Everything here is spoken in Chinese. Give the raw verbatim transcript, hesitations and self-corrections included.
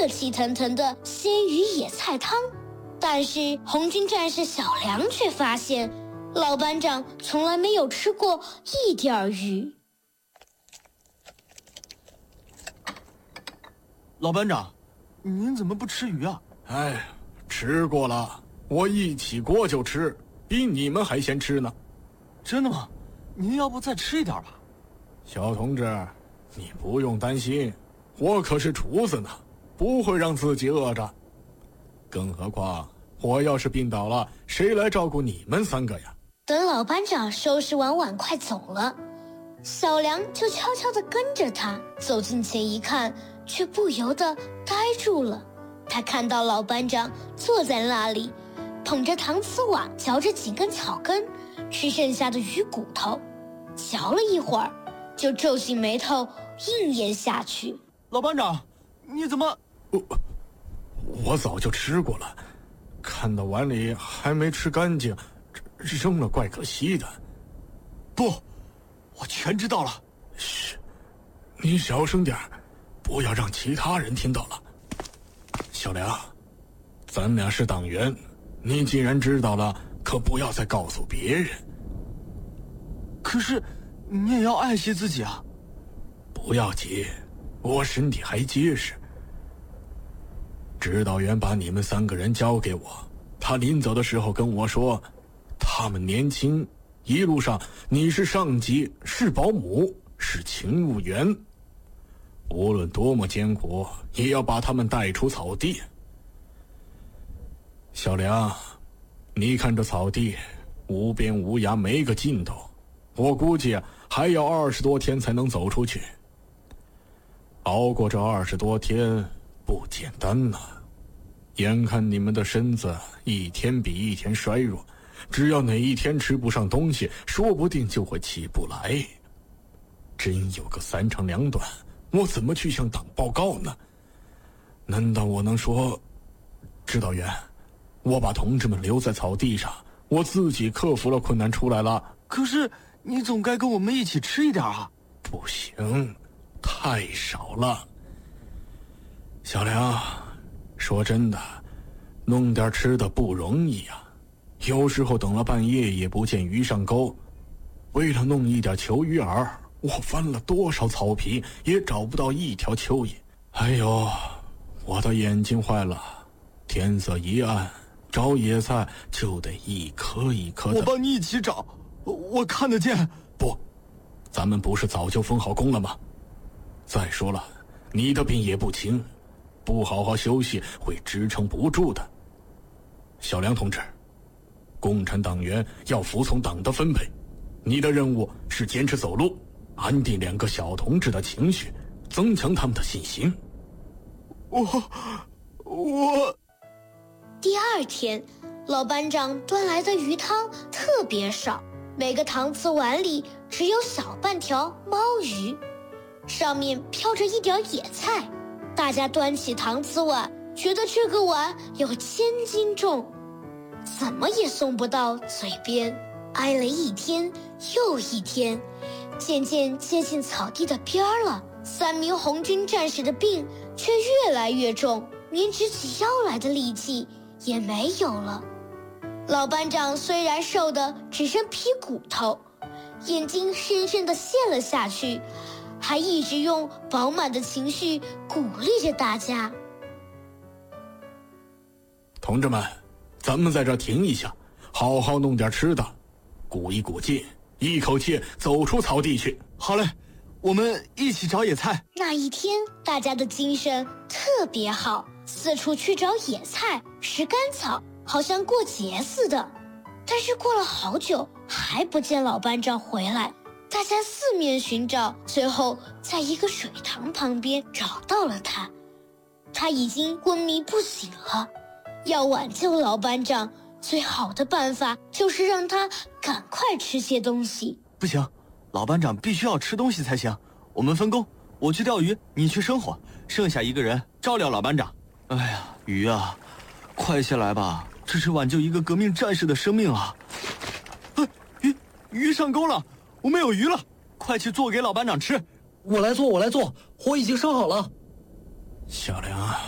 热气腾腾的鲜鱼野菜汤。但是红军战士小梁却发现，老班长从来没有吃过一点鱼。 老班长，您怎么不吃鱼啊？ 哎，吃过了，我一起锅就吃，比你们还先吃呢。 真的吗？您要不再吃一点吧？ 小同志，你不用担心，我可是厨子呢，不会让自己饿着。更何况我要是病倒了，谁来照顾你们三个呀？ 等老班长收拾完碗筷走了，小梁就悄悄地跟着他走近前一看，却不由得呆住了。他看到老班长坐在那里，捧着搪瓷碗，嚼着几根草根，吃剩下的鱼骨头，嚼了一会儿，就皱起眉头硬咽下去。 老班长，你怎么…… 我我早就吃过了，看到碗里还没吃干净，扔了怪可惜的。 不，我全知道了。 嘘，你小声点，不要让其他人听到了。小梁，咱俩是党员，你既然知道了，可不要再告诉别人。 可是，你也要爱惜自己啊。 不要急，我身体还结实。指导员把你们三个人交给我，他临走的时候跟我说，他们年轻，一路上你是上级，是保姆，是勤务员，无论多么艰苦，也要把他们带出草地。小梁，你看这草地无边无涯，没个尽头，我估计还要二十多天才能走出去。熬过这二十多天不简单呐、啊！眼看你们的身子一天比一天衰弱，只要哪一天吃不上东西，说不定就会起不来。真有个三长两短，我怎么去向党报告呢？难道我能说，指导员，我把同志们留在草地上，我自己克服了困难出来了？ 可是你总该跟我们一起吃一点啊！ 不行，太少了。小梁，说真的，弄点吃的不容易啊。有时候等了半夜也不见鱼上钩，为了弄一点球鱼饵，我翻了多少草皮也找不到一条蚯蚓。哎呦，我的眼睛坏了，天色一暗，找野菜就得一颗一颗的。 我帮你一起找，我看得见。 不，咱们不是早就封好工了吗？再说了，你的病也不轻，不好好休息会支撑不住的。小梁同志，共产党员要服从党的分配，你的任务是坚持走路，安定两个小同志的情绪，增强他们的信心。 我我第二天，老班长端来的鱼汤特别少，每个搪瓷碗里只有小半条猫鱼，上面飘着一点野菜。大家端起搪瓷碗，觉得这个碗有千斤重，怎么也送不到嘴边。挨了一天又一天，渐渐接近草地的边儿了。三名红军战士的病却越来越重，连直起腰来的力气也没有了。老班长虽然瘦得只剩皮骨头，眼睛深深地陷了下去，还一直用饱满的情绪鼓励着大家。 同志们，咱们在这停一下，好好弄点吃的，鼓一鼓劲，一口气走出草地去。 好嘞，我们一起找野菜。 那一天，大家的精神特别好，四处去找野菜、拾干草，好像过节似的。但是过了好久，还不见老班长回来。大家四面寻找，最后在一个水塘旁边找到了他。他已经昏迷不醒了。要挽救老班长，最好的办法就是让他赶快吃些东西。 不行，老班长必须要吃东西才行。我们分工，我去钓鱼，你去生火，剩下一个人照料老班长。哎呀，鱼啊，快下来吧，这是挽救一个革命战士的生命啊！啊，鱼鱼上钩了，我们有鱼了，快去做给老班长吃。 我来做，我来做，火已经烧好了。 小梁啊，